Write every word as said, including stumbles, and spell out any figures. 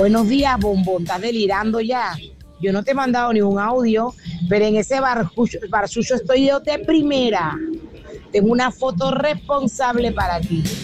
Buenos días, bombón, estás delirando ya. Yo no te he mandado ni un audio, pero en ese barcucho, barchucho estoy yo de primera. Tengo una foto responsable para ti.